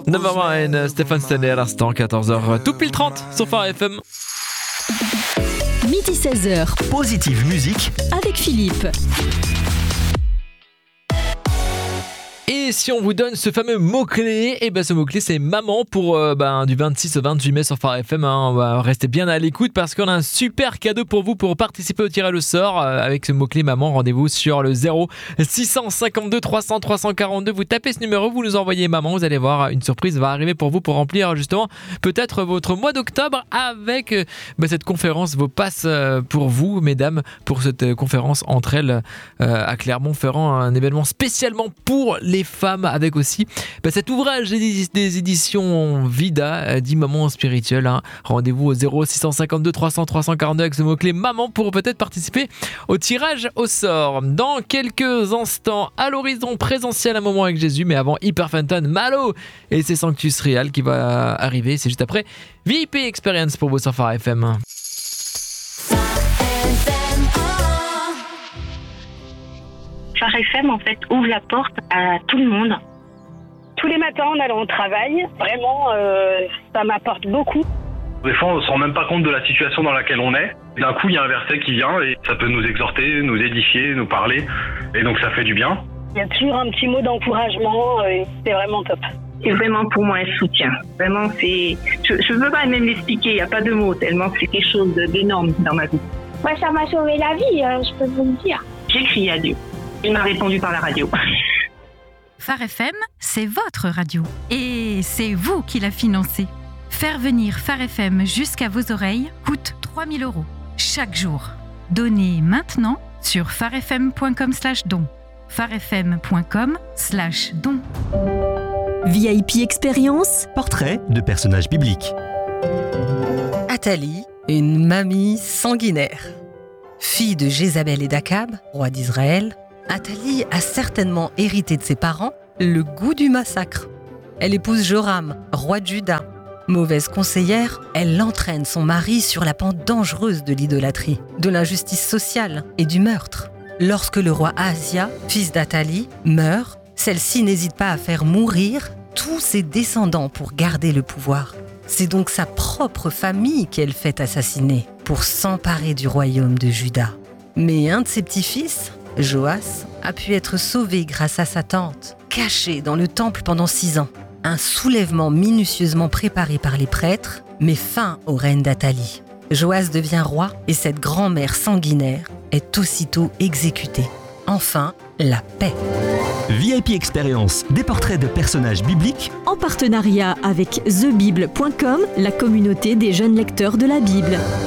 Nevermind, Stéphane Stanley à l'instant, 14h tout pile 30 sur Phare FM. Midi 16h. Positive musique avec Philippe. Et si on vous donne ce fameux mot-clé, et ben ce mot-clé c'est maman pour du 26 au 28 mai sur Phare FM. On va rester bien à l'écoute parce qu'on a un super cadeau pour vous pour participer au tirage au sort avec ce mot-clé maman. Rendez-vous sur le 0 652 300 342. Vous tapez ce numéro, vous nous envoyez maman. Vous allez voir, une surprise va arriver pour vous pour remplir justement peut-être votre mois d'octobre avec cette conférence, vos passes pour vous, mesdames, pour cette conférence entre elles à Clermont-Ferrand, un événement spécialement pour les femmes avec aussi cet ouvrage des éditions Vida, 10 mamans spirituelles. Rendez-vous au 0 652 300 342 avec ce mot-clé maman pour peut-être participer au tirage au sort. Dans quelques instants, à l'horizon présentiel, un moment avec Jésus, mais avant Hyperphantom, Malo et c'est Sanctus Real qui va arriver. C'est juste après VIP Experience pour vous sur Phare FM. Phare FM, en fait, ouvre la porte à tout le monde. Tous les matins en allant au travail, vraiment, ça m'apporte beaucoup. Des fois, on ne se rend même pas compte de la situation dans laquelle on est. D'un coup, il y a un verset qui vient et ça peut nous exhorter, nous édifier, nous parler. Et donc, ça fait du bien. Il y a toujours un petit mot d'encouragement et c'est vraiment top. C'est vraiment pour moi un soutien. Vraiment, c'est... Je ne veux pas même l'expliquer, il n'y a pas de mots, tellement c'est quelque chose d'énorme dans ma vie. Ouais, ça m'a sauvé la vie, je peux vous le dire. J'ai crié à Dieu. Il m'a répondu par la radio. Phare FM, c'est votre radio. Et c'est vous qui la financez. Faire venir Phare FM jusqu'à vos oreilles coûte 3 000 € chaque jour. Donnez maintenant sur pharefm.com/don. pharefm.com/don. VIP Experience. Portrait de personnages bibliques. Athalie, une mamie sanguinaire. Fille de Jézabel et d'Akab, roi d'Israël, Athalie a certainement hérité de ses parents le goût du massacre. Elle épouse Joram, roi de Juda. Mauvaise conseillère, elle entraîne son mari sur la pente dangereuse de l'idolâtrie, de l'injustice sociale et du meurtre. Lorsque le roi Ahazia, fils d'Athalie, meurt, celle-ci n'hésite pas à faire mourir tous ses descendants pour garder le pouvoir. C'est donc sa propre famille qu'elle fait assassiner pour s'emparer du royaume de Juda. Mais un de ses petits-fils, Joas, a pu être sauvé grâce à sa tante, cachée dans le temple pendant 6 ans. Un soulèvement minutieusement préparé par les prêtres met fin au règne d'Athalie. Joas devient roi et cette grand-mère sanguinaire est aussitôt exécutée. Enfin, la paix. VIP Experience, des portraits de personnages bibliques. En partenariat avec thebible.com, la communauté des jeunes lecteurs de la Bible.